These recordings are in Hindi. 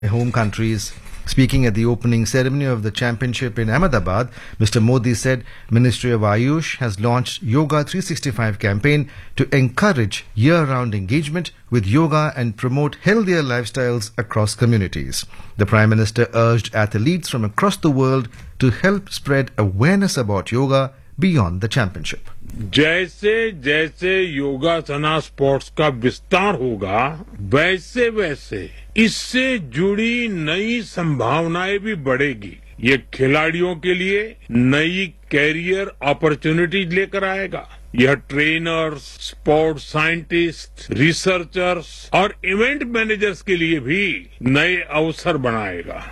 home countries. Speaking at the opening ceremony of the championship in Ahmedabad, Mr. Modi said Ministry of Ayush has launched Yoga 365 campaign to encourage year-round engagement with yoga and promote healthier lifestyles across communities. The Prime Minister urged athletes from across the world to help spread awareness about yoga beyond the championship. जैसे जैसे योगासना स्पोर्ट्स का विस्तार होगा वैसे वैसे इससे जुड़ी नई संभावनाएं भी बढ़ेगी। ये खिलाड़ियों के लिए नई कैरियर अपॉर्चुनिटीज लेकर आएगा। यह ट्रेनर्स, स्पोर्ट्स साइंटिस्ट, रिसर्चर्स और इवेंट मैनेजर्स के लिए भी नए अवसर बनाएगा।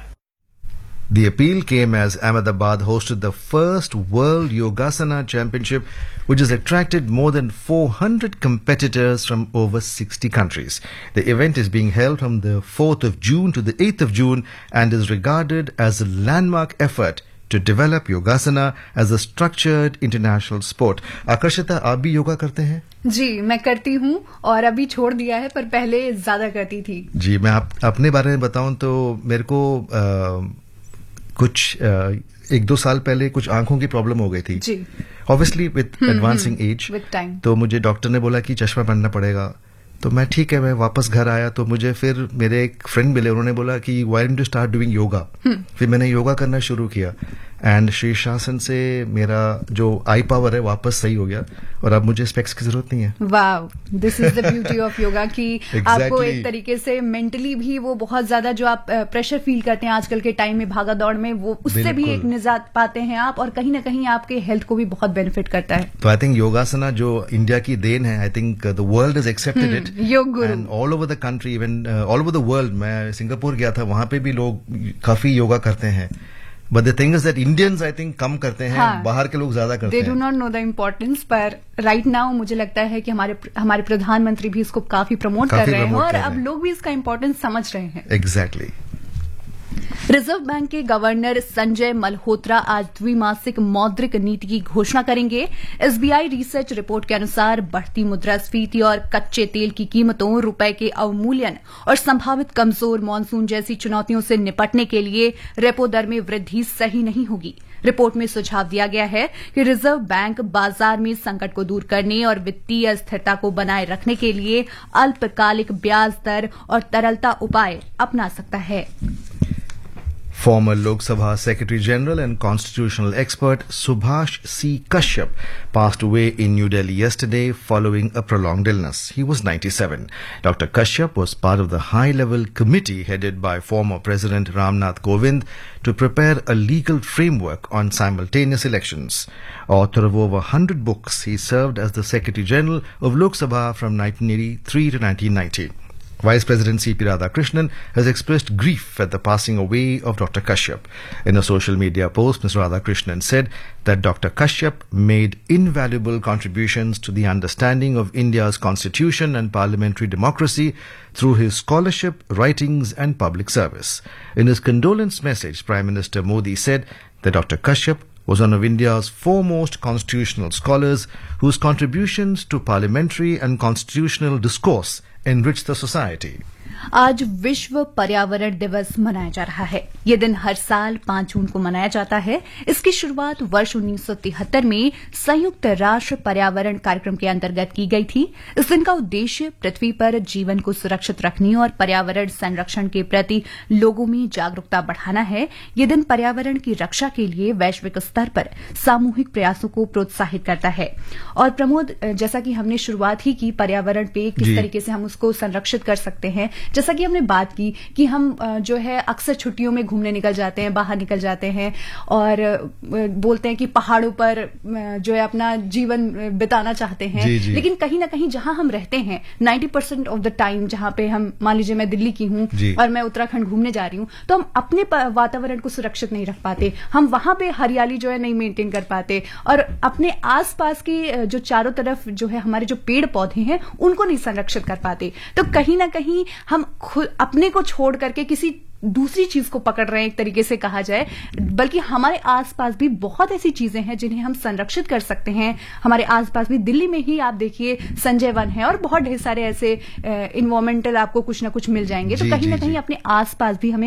The appeal came as Ahmedabad hosted the first World Yogasana Championship, which has attracted more than 400 competitors from over 60 countries. The event is being held from the 4th of June to the 8th of June and is regarded as a landmark effort to develop Yogasana as a structured international sport. आकर्षिता, आप भी योगा करते हैं? जी, मैं करती हूँ और अभी छोड़ दिया है, पर पहले ज्यादा करती थी। जी, मैं अपने बारे में बताऊं तो मेरे को कुछ 1-2 साल पहले कुछ आंखों की प्रॉब्लम हो गई थी। जी। Obviously with advancing age, तो मुझे डॉक्टर ने बोला कि चश्मा पहनना पड़ेगा। तो मैं ठीक है, मैं वापस घर आया तो मुझे फिर मेरे एक फ्रेंड मिले, उन्होंने बोला कि why don't you start doing yoga? फिर मैंने योगा करना शुरू किया एंड शीर्षासन से मेरा जो आई पावर है वापस सही हो गया और अब मुझे स्पेक्स की जरूरत नहीं है। Wow, this is the beauty of yoga कि आपको एक तरीके से मेंटली भी वो बहुत ज्यादा जो आप प्रेशर फील करते हैं आजकल के टाइम में भागा दौड़ में, वो उससे भी एक निजात पाते हैं आप और कहीं ना कहीं आपके हेल्थ को भी बहुत बेनिफिट करता है। तो आई थिंक योगासना जो इंडिया की देन है, I think the world is accepted it, yoga guru, and all over the country, even all over the world. मैं सिंगापुर गया था, वहां पे भी लोग काफी योगा करते हैं। But the thing is that Indians, I think, कम करते हैं, बाहर के लोग ज्यादा करते हैं। They do not know the importance, पर right now मुझे लगता है कि हमारे प्रधानमंत्री भी इसको काफी प्रमोट कर रहे हैं और अब लोग भी इसका इम्पोर्टेंस समझ रहे हैं। Exactly. रिजर्व बैंक के गवर्नर संजय मल्होत्रा आज द्विमासिक मौद्रिक नीति की घोषणा करेंगे। एसबीआई रिसर्च रिपोर्ट के अनुसार बढ़ती मुद्रास्फीति और कच्चे तेल की कीमतों, रुपए के अवमूल्यन और संभावित कमजोर मानसून जैसी चुनौतियों से निपटने के लिए रेपो दर में वृद्धि सही नहीं होगी। रिपोर्ट में सुझाव दिया गया है कि रिजर्व बैंक बाजार में संकट को दूर करने और वित्तीय स्थिरता को बनाए रखने के लिए अल्पकालिक ब्याज दर और तरलता उपाय अपना सकता है। Former Lok Sabha Secretary General and constitutional expert Subhash C. Kashyap passed away in New Delhi yesterday following a prolonged illness. He was 97. Dr. Kashyap was part of the high-level committee headed by former President Ramnath Kovind to prepare a legal framework on simultaneous elections. Author of over 100 books, he served as the Secretary General of Lok Sabha from 1983 to 1990. Vice President C.P. Radhakrishnan has expressed grief at the passing away of Dr. Kashyap. In a social media post, Mr. Radhakrishnan said that Dr. Kashyap made invaluable contributions to the understanding of India's constitution and parliamentary democracy through his scholarship, writings and public service. In his condolence message, Prime Minister Modi said that Dr. Kashyap was one of India's foremost constitutional scholars whose contributions to parliamentary and constitutional discourse enrich the society. आज विश्व पर्यावरण दिवस मनाया जा रहा है। ये दिन हर साल 5 जून को मनाया जाता है। इसकी शुरुआत वर्ष 1973 में संयुक्त राष्ट्र पर्यावरण कार्यक्रम के अंतर्गत की गई थी। इस दिन का उद्देश्य पृथ्वी पर जीवन को सुरक्षित रखने और पर्यावरण संरक्षण के प्रति लोगों में जागरूकता बढ़ाना है। ये दिन पर्यावरण की रक्षा के लिए वैश्विक स्तर पर सामूहिक प्रयासों को प्रोत्साहित करता है। और प्रमोद, जैसा कि हमने शुरुआत ही की पर्यावरण पे, किस तरीके से हम उसको संरक्षित कर सकते हैं, जैसा कि हमने बात की कि हम जो है अक्सर छुट्टियों में घूमने निकल जाते हैं, बाहर निकल जाते हैं और बोलते हैं कि पहाड़ों पर जो है अपना जीवन बिताना चाहते हैं। लेकिन कहीं ना कहीं जहां हम रहते हैं 90% ऑफ द टाइम, जहां पे हम, मान लीजिए मैं दिल्ली की हूं और मैं उत्तराखंड घूमने जा रही हूं, तो हम अपने वातावरण को सुरक्षित नहीं रख पाते। हम वहां पे हरियाली जो है नहीं मेंटेन कर पाते और अपने आसपास की जो चारों तरफ जो है हमारे जो पेड़ पौधे हैं उनको नहीं संरक्षित कर पाते। तो कहीं ना कहीं हम खुद अपने को छोड़ करके किसी दूसरी चीज को पकड़ रहे हैं एक तरीके से कहा जाए, बल्कि हमारे आसपास भी बहुत ऐसी चीजें हैं जिन्हें हम संरक्षित कर सकते हैं। हमारे आसपास भी दिल्ली में ही आप देखिए संजय वन है और बहुत ढेर सारे ऐसे इन्वायरमेंटल आपको कुछ ना कुछ मिल जाएंगे। तो कहीं ना कहीं अपने आसपास भी हमें